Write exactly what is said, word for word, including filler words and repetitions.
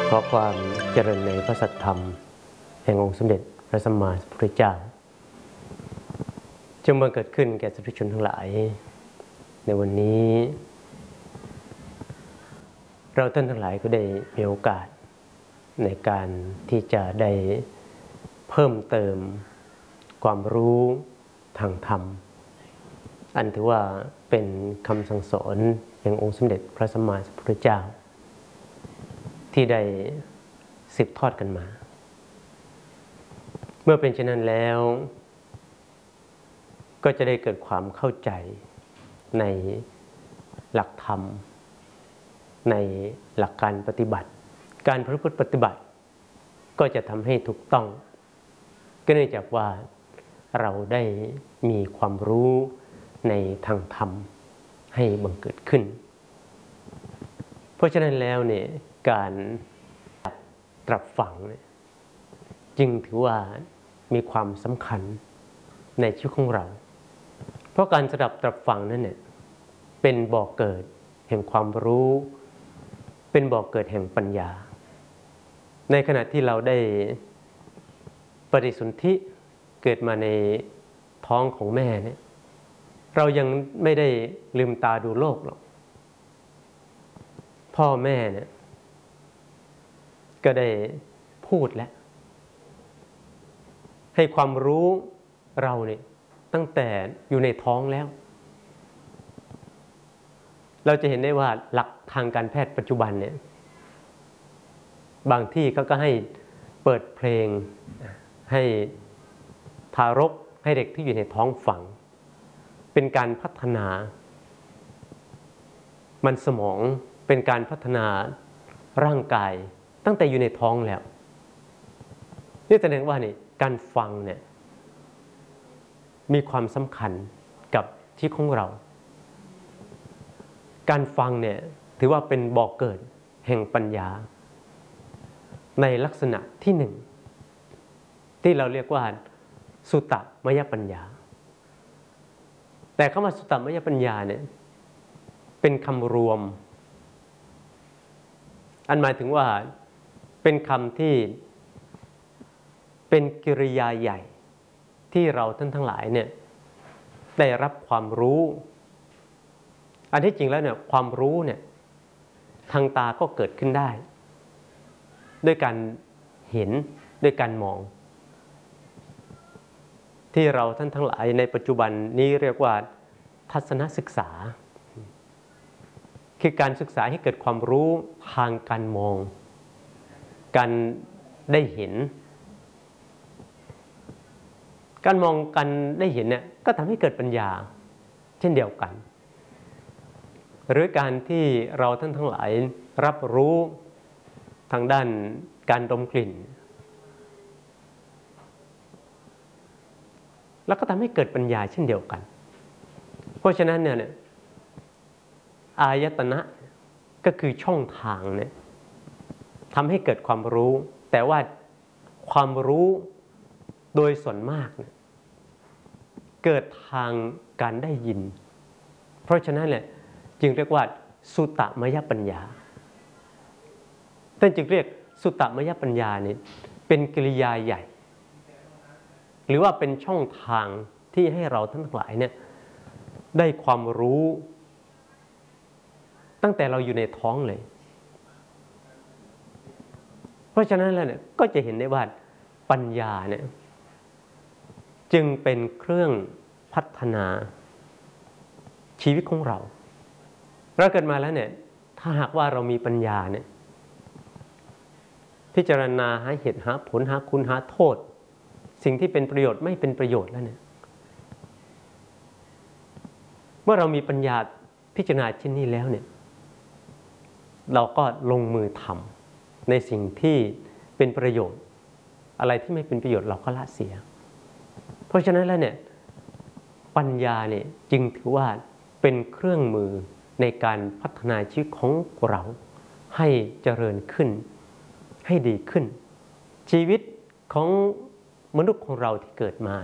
ขอความเจริญในพระสัทธรรมแห่งองค์สมเด็จพระสัมมาสัมพุทธเจ้าจงบังเกิดขึ้นแก่สาธุชนทั้งหลายในวันนี้เราท่านทั้งหลายก็ได้มีโอกาสในการที่จะได้เพิ่มเติมความรู้ทางธรรมอันถือว่าเป็นคำสั่งสอนแห่งองค์สมเด็จพระสัมมาสัมพุทธเจ้าที่ได้สืบทอดกันมาเมื่อเป็นเช่นนั้นแล้วก็จะได้เกิดความเข้าใจในหลักธรรมในหลักการปฏิบัติการประพฤติปฏิบัติก็จะทำให้ถูกต้องก็เนื่องจากว่าเราได้มีความรู้ในทางธรรมให้บังเกิดขึ้นเพราะฉะนั้นแล้วเนี่ยการตรับฟังจึงถือว่ามีความสำคัญในชีวิตของเราเพราะการสดับตรับฟังนั้นเนี่ยเป็นบ่อเกิดแห่งความรู้เป็นบ่อเกิดแห่งปัญญาในขณะที่เราได้ปฏิสนธิเกิดมาในท้องของแม่เนี่ยเรายังไม่ได้ลืมตาดูโลกหรอกพ่อแม่เนี่ยก็ได้พูดแล้วให้ความรู้เราเนี่ยตั้งแต่อยู่ในท้องแล้วเราจะเห็นได้ว่าหลักทางการแพทย์ปัจจุบันเนี่ยบางที่เขาก็ให้เปิดเพลงให้ทารกให้เด็กที่อยู่ในท้องฟังเป็นการพัฒนามันสมองเป็นการพัฒนาร่างกายตั้งแต่อยู่ในท้องแล้วนี่แสดงว่านี่การฟังเนี่ยมีความสำคัญกับชีวิตของเราการฟังเนี่ยถือว่าเป็นบ่อกเกิดแห่งปัญญาในลักษณะที่หนึ่งที่เราเรียกว่าสุตตมยปัญญาแต่คำว่าสุตตมยปัญญาเนี่ยเป็นคำรวมอันหมายถึงว่าเป็นคำที่เป็นกิริยาใหญ่ที่เราท่านทั้งหลายเนี่ยได้รับความรู้อันที่จริงแล้วเนี่ยความรู้เนี่ยทางตาก็เกิดขึ้นได้ด้วยการเห็นด้วยการมองที่เราท่านทั้งหลายในปัจจุบันนี้เรียกว่าทัศนศึกษาคือการศึกษาให้เกิดความรู้ทางการมองการได้เห็นการมองกันได้เห็นเนี่ยก็ทำให้เกิดปัญญาเช่นเดียวกันหรือการที่เราท่านทั้งหลายรับรู้ทางด้านการดมกลิ่นแล้วก็ทำให้เกิดปัญญาเช่นเดียวกันเพราะฉะนั้นเนี่ยอายตนะก็คือช่องทางเนี่ยทำให้เกิดความรู้แต่ว่าความรู้โดยส่วนมากเนี่ยเกิดทางการได้ยินเพราะฉะนั้นแหละจึงเรียกว่าสุตตมยปัญญาท่านจึงเรียกสุตตมยปัญญาเนี่ยเป็นกิริยาใหญ่หรือว่าเป็นช่องทางที่ให้เราทั้งหลายเนี่ยได้ความรู้ตั้งแต่เราอยู่ในท้องเลยเพราะฉะนั้นแล้วเนี่ยก็จะเห็นได้ว่าปัญญาเนี่ยจึงเป็นเครื่องพัฒนาชีวิตของเราเราเกิดมาแล้วเนี่ยถ้าหากว่าเรามีปัญญาเนี่ยพิจารณาหาเหตุหาผลหาคุณหาโทษสิ่งที่เป็นประโยชน์ไม่เป็นประโยชน์แล้วเนี่ยเมื่อเรามีปัญญาพิจารณาเช่นนี้แล้วเนี่ยเราก็ลงมือทำในสิ่งที่เป็นประโยชน์อะไรที่ไม่เป็นประโยชน์เราก็ละเสียเพราะฉะนั้นแล้วเนี่ยปัญญาเนี่ยจึงถือว่าเป็นเครื่องมือในการพัฒนาชีวิตของเราให้เจริญขึ้นให้ดีขึ้นชีวิตของมนุษย์ของเราที่เกิดมา